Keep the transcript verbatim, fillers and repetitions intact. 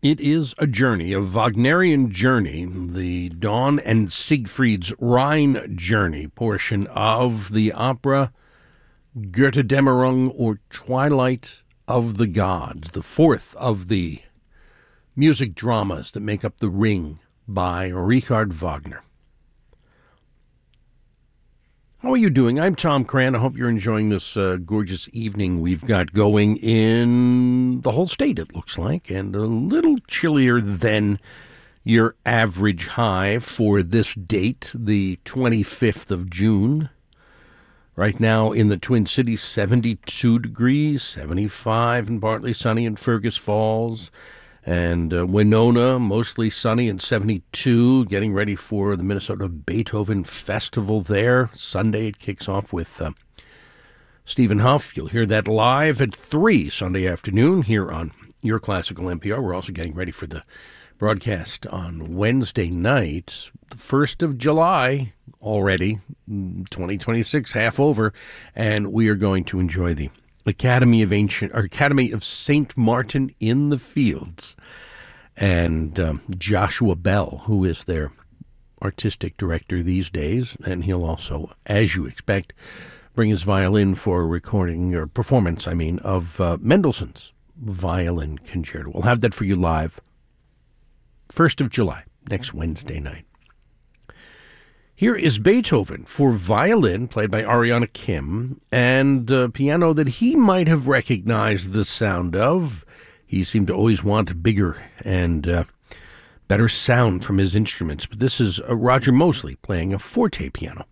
It is a journey, a Wagnerian journey, the Dawn and Siegfried's Rhine journey portion of the opera Götterdämmerung, or Twilight of the Gods, the fourth of the music dramas that make up The Ring by Richard Wagner. How are you doing? I'm Tom Cran. I hope you're enjoying this uh, gorgeous evening we've got going in the whole state, it looks like, and a little chillier than your average high for this date, the twenty-fifth of June. Right now in the Twin Cities, seventy-two degrees, seventy-five and partly sunny in Fergus Falls. And uh, Winona, mostly sunny and seventy-two, getting ready for the Minnesota Beethoven Festival there. Sunday it kicks off with uh, Stephen Huff. You'll hear that live at three Sunday afternoon here on Your Classical N P R. We're also getting ready for the broadcast on Wednesday night, the first of July already, twenty twenty-six, half over, and we are going to enjoy the Academy of Ancient, or Academy of Saint Martin in the Fields, and um, Joshua Bell, who is their artistic director these days, and he'll also, as you expect, bring his violin for a recording, or performance, I mean, of uh, Mendelssohn's Violin Concerto. We'll have that for you live, first of July, next Wednesday night. Here is Beethoven for violin, played by Ariana Kim, and uh, piano that he might have recognized the sound of. He seemed to always want bigger and uh, better sound from his instruments, but this is uh, Roger Mosley playing a forte piano.